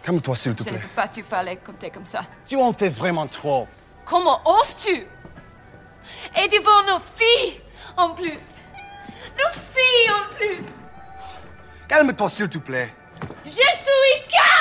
Calme-toi, s'il te Je ne plaît. peux pas te parler quand t'es comme ça. Tu en fais vraiment trop. Comment oses-tu? Et devant nos filles, en plus. Nos filles, en plus. Calme-toi, s'il te plaît. Je suis calme!